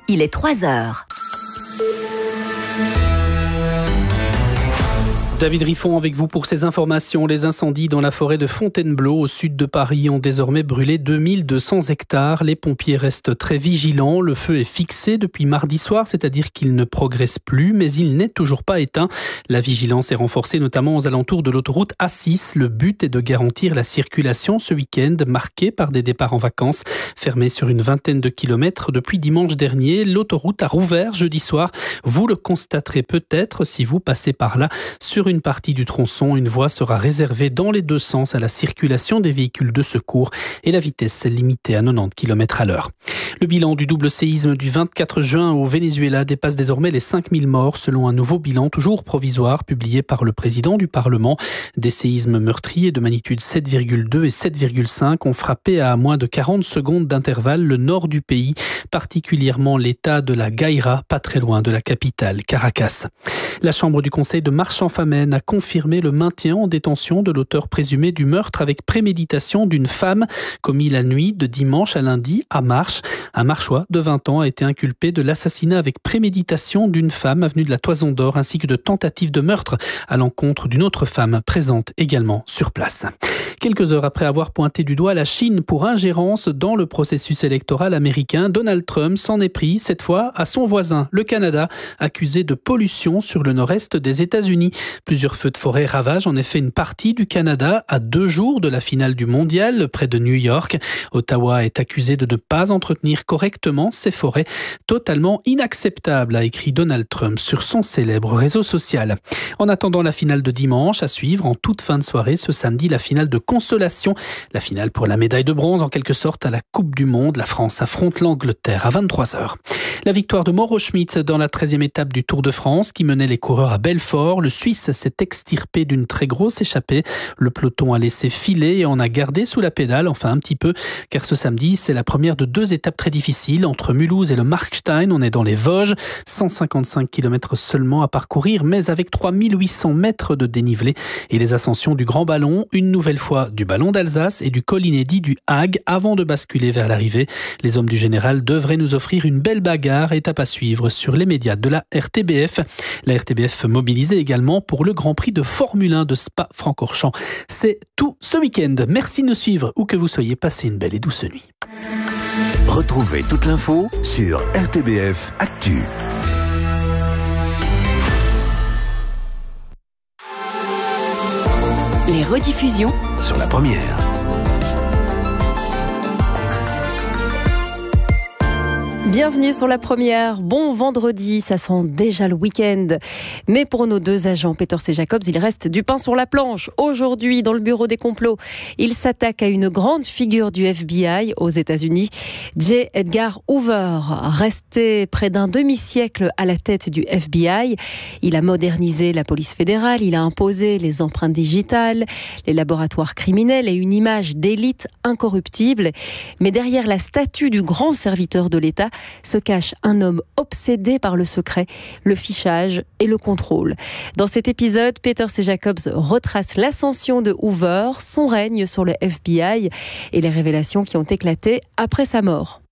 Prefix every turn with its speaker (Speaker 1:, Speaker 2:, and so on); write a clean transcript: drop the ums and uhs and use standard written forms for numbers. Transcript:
Speaker 1: il est 3h.
Speaker 2: David Riffon avec vous pour ces informations. Les incendies dans la forêt de Fontainebleau au sud de Paris ont désormais brûlé 2200 hectares. Les pompiers restent très vigilants. Le feu est fixé depuis mardi soir, c'est-à-dire qu'il ne progresse plus, mais il n'est toujours pas éteint. La vigilance est renforcée notamment aux alentours de l'autoroute A6. Le but est de garantir la circulation ce week-end, marqué par des départs en vacances. Fermée sur une vingtaine de kilomètres depuis dimanche dernier, l'autoroute a rouvert jeudi soir. Vous le constaterez peut-être si vous passez par là. Sur une partie du tronçon, une voie sera réservée dans les deux sens à la circulation des véhicules de secours et la vitesse est limitée à 90 km/h. Le bilan du double séisme du 24 juin au Venezuela dépasse désormais les 5000 morts selon un nouveau bilan toujours provisoire publié par le président du Parlement. Des séismes meurtriers de magnitude 7,2 et 7,5 ont frappé à moins de 40 secondes d'intervalle le nord du pays, particulièrement l'état de la Gaira, pas très loin de la capitale, Caracas. La chambre du conseil de Marchand-Famenne a confirmé le maintien en détention de l'auteur présumé du meurtre avec préméditation d'une femme commis la nuit de dimanche à lundi à Marches. Un Marchois de 20 ans a été inculpé de l'assassinat avec préméditation d'une femme avenue de la Toison d'Or ainsi que de tentative de meurtre à l'encontre d'une autre femme présente également sur place. Quelques heures après avoir pointé du doigt la Chine pour ingérence dans le processus électoral américain, Donald Trump s'en est pris cette fois à son voisin, le Canada, accusé de pollution sur le nord-est des États-Unis. Plusieurs feux de forêt ravagent en effet une partie du Canada à 2 jours de la finale du mondial près de New York. Ottawa est accusé de ne pas entretenir correctement ses forêts. Totalement inacceptable, a écrit Donald Trump sur son célèbre réseau social. En attendant la finale de dimanche, à suivre en toute fin de soirée ce samedi la finale de consolation. La finale pour la médaille de bronze en quelque sorte à la Coupe du Monde. La France affronte l'Angleterre à 23h. La victoire de Mauro Schmid dans la 13e étape du Tour de France qui menait les coureurs à Belfort. Le Suisse s'est extirpé d'une très grosse échappée. Le peloton a laissé filer et en a gardé sous la pédale, enfin un petit peu, car ce samedi, c'est la première de 2 étapes très difficiles. Entre Mulhouse et le Markstein, on est dans les Vosges. 155 km seulement à parcourir, mais avec 3800 mètres de dénivelé. Et les ascensions du Grand Ballon, une nouvelle fois du Ballon d'Alsace et du col inédit du Hague avant de basculer vers l'arrivée. Les hommes du général devraient nous offrir une belle bagarre, étape à suivre sur les médias de la RTBF. La RTBF mobilisée également pour le Grand Prix de Formule 1 de Spa-Francorchamps. C'est tout ce week-end. Merci de nous suivre où que vous soyez. Passez une belle et douce nuit.
Speaker 3: Retrouvez toute l'info sur RTBF Actu.
Speaker 1: Les rediffusions
Speaker 3: Sur la première.
Speaker 4: Bienvenue sur la première. Bon vendredi, ça sent déjà le week-end. Mais pour nos 2 agents, Peters et Jacobs, il reste du pain sur la planche. Aujourd'hui, dans le bureau des complots, ils s'attaquent à une grande figure du FBI aux États-Unis, J. Edgar Hoover. Resté près d'un demi-siècle à la tête du FBI, il a modernisé la police fédérale, il a imposé les empreintes digitales, les laboratoires criminels et une image d'élite incorruptible. Mais derrière la statue du grand serviteur de l'État, se cache un homme obsédé par le secret, le fichage et le contrôle. Dans cet épisode, Peters et Jacobs retracent l'ascension de Hoover, son règne sur le FBI et les révélations qui ont éclaté après sa mort.